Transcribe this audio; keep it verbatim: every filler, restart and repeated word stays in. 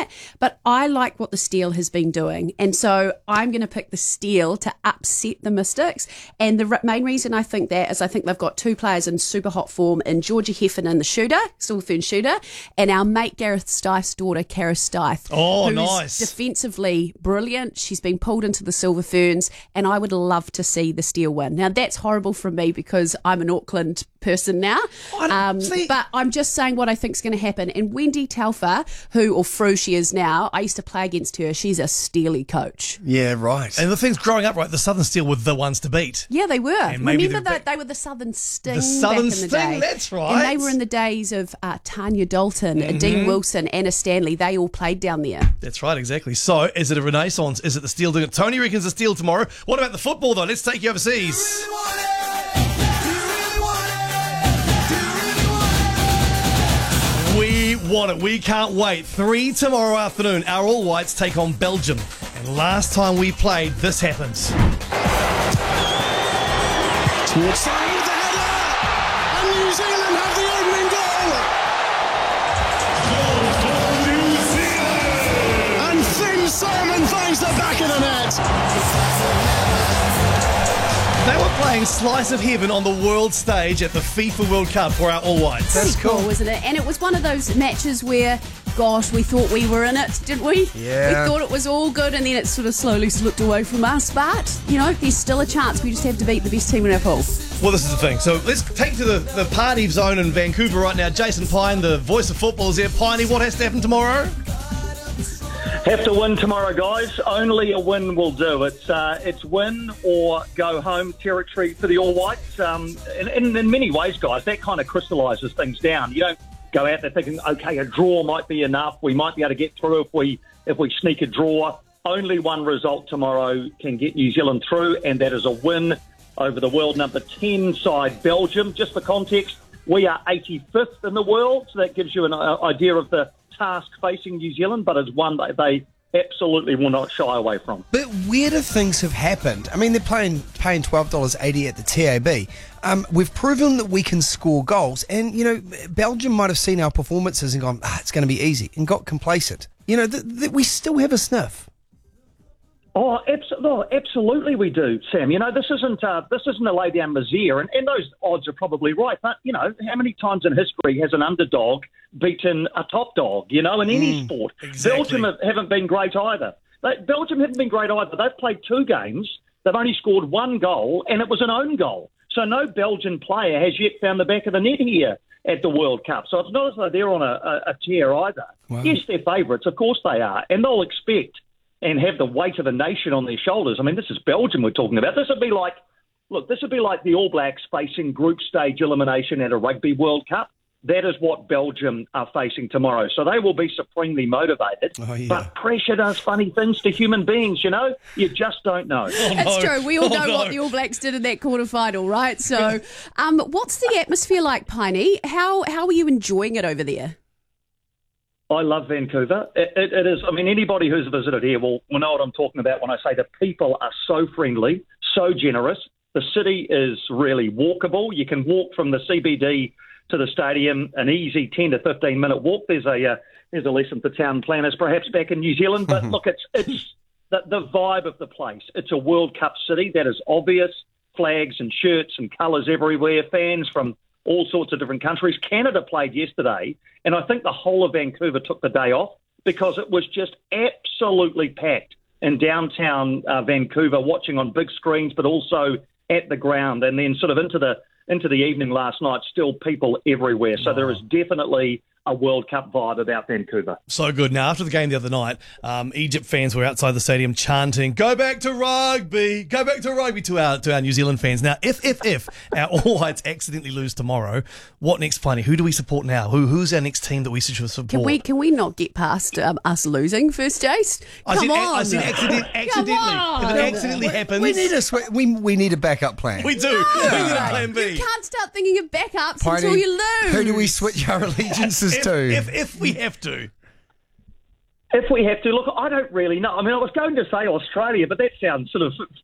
that. But I like what the Steel has been doing. And so I'm going to pick the Steel to upset the Mystics. And the main reason I think that is I think they've got two players in super hot form in Georgia Heffernan, the shooter, Silver Fern shooter, and our mate Gareth Steiff's daughter, Kara Steiff. Oh, who's nice. defensively brilliant. She's been pulled into the Silver Ferns, and I would love to see the Steel win. Now, that's horrible from me because I'm an Auckland person now. Um, but I'm just saying what I think is going to happen. And Wendy Telfer, who, or Fru she is now, I used to play against her. She's a steely coach. Yeah, right. And the thing's growing up, right? The Southern Steel were the ones to beat. Yeah, they were. And maybe Remember the- that they were the Southern Sting The Southern back in the Sting, day. that's right. And they were in the days of uh, Tanya Dalton, Mm-hmm. Dean Wilson, Anna Stanley. They all played down there. That's right, exactly. So, is it a renaissance? Is it the Steel doing it? Tony reckons the Steel tomorrow. What about the football, though? Let's take you overseas. We want it. We can't wait. Three tomorrow afternoon. Our All Whites take on Belgium. And last time we played, this happened. Towards side with the header, and New Zealand have the opening goal. And Finn Simon finds the back of the net. They were playing Slice of Heaven on the world stage at the FIFA World Cup for our All Whites. That's cool, wasn't it? And it was one of those matches where, gosh, we thought we were in it, didn't we? Yeah. We thought it was all good, and then it sort of slowly slipped away from us. But, you know, there's still a chance. We just have to beat the best team in our pool. Well, this is the thing. So let's take to the, the party zone in Vancouver right now. Jason Pine, the voice of football, is there. Piney, what has to happen tomorrow? Have to win tomorrow, guys. Only a win will do. It's uh, it's win or go home territory for the All Whites. Um, in, in, in many ways, guys, that kind of crystallises things down. You don't go out there thinking, okay, a draw might be enough. We might be able to get through if we if we sneak a draw. Only one result tomorrow can get New Zealand through, and that is a win over the world number ten side, Belgium. Just for context, we are eighty-fifth in the world, so that gives you an uh, idea of the task facing New Zealand, but it's one that they absolutely will not shy away from. But weirder things have happened. I mean, they're playing, paying twelve dollars eighty at the T A B. Um, we've proven that we can score goals. And, you know, Belgium might have seen our performances and gone, ah, it's going to be easy, and got complacent. You know, th- th- we still have a sniff. Oh, abs- oh, absolutely we do, Sam. You know, this isn't uh, this isn't a lay down misère, and, and those odds are probably right. But, you know, how many times in history has an underdog beaten a top dog, you know, in any Mm, sport? exactly. Belgium have, haven't been great either. They, Belgium haven't been great either. They've played two games. They've only scored one goal, and it was an own goal. So no Belgian player has yet found the back of the net here at the World Cup. So it's not as though they're on a, a, a tear either. Wow. Yes, they're favourites. Of course they are. And they'll expect and have the weight of a nation on their shoulders. I mean, this is Belgium we're talking about. This would be like, look, this would be like the All Blacks facing group stage elimination at a Rugby World Cup. That is what Belgium are facing tomorrow. So they will be supremely motivated. Oh, yeah. But pressure does funny things to human beings, you know? You just don't know. That's true. We all Oh, know no. what the All Blacks did in that quarterfinal, right? So, um, what's the atmosphere like, Piney? How how are you enjoying it over there? I love Vancouver. It, it, it is, I mean, anybody who's visited here will, will know what I'm talking about when I say the people are so friendly, so generous. The city is really walkable. You can walk from the C B D to the stadium, an easy ten to fifteen minute walk. There's a uh, there's a lesson for town planners perhaps back in New Zealand. But look, it's it's the, the vibe of the place. It's a World Cup city. That is obvious. Flags and shirts and colours everywhere. Fans from all sorts of different countries. Canada played yesterday, and I think the whole of Vancouver took the day off because it was just absolutely packed in downtown uh, Vancouver, watching on big screens, but also at the ground, and then sort of into the into the evening last night, still people everywhere. So there is definitely a World Cup vibe about Vancouver. So good. Now, after the game the other night, um, Egypt fans were outside the stadium chanting, "Go back to rugby! Go back to rugby!" to our to our New Zealand fans. Now, if if if our All Whites accidentally lose tomorrow, what next, Piney? Who do we support now? Who who's our next team that we should support? Can we can we not get past um, us losing first, Jace? I Come said, on. I said accident, accidentally. on. If it accidentally happens, We need a sw- we we need a backup plan. we do. We need a plan B. You can't start thinking of backups Piney, until you lose. Who do we switch our allegiances if, to? if if we have to. If we have to, look, I don't really know. I mean, I was going to say Australia, but that sounds sort of